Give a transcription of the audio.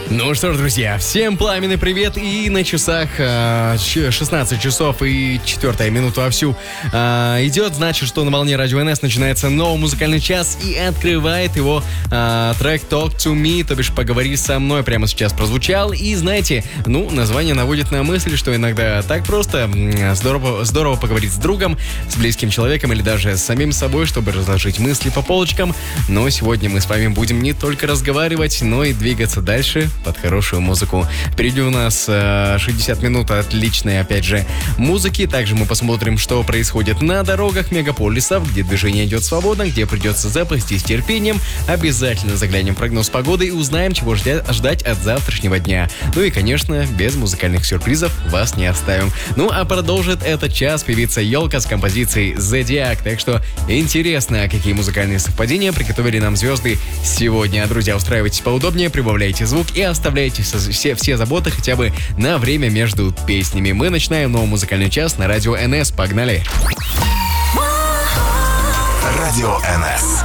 Ну что ж, друзья, всем пламенный привет. И на часах 16 часов и 4 минута вовсю идет. Значит, что на волне Радио НС начинается новый музыкальный час. И открывает его трек Talk to Me, то бишь «Поговори со мной», прямо сейчас прозвучал. И знаете, название наводит на мысль, что иногда так просто здорово поговорить с другом, с близким человеком или даже с самим собой, чтобы разложить мысли по полочкам. Но сегодня мы с вами будем не только разговаривать, но и двигаться дальше под хорошую музыку. Впереди у нас 60 минут отличной, опять же, музыки. Также мы посмотрим, что происходит на дорогах мегаполисов, где движение идет свободно, где придется запастись терпением. Обязательно заглянем в прогноз погоды и узнаем, чего ждать от завтрашнего дня. Ну и, конечно, без музыкальных сюрпризов вас не оставим. Ну а продолжит этот час певица Йолка с композицией «Зодиак». Так что интересно, какие музыкальные совпадения приготовили нам звезды сегодня. Друзья, устраивайтесь поудобнее, прибавляйте звук и оставляйте все заботы хотя бы на время между песнями. Мы начинаем новый музыкальный час на Радио НС. Погнали! Радио НС.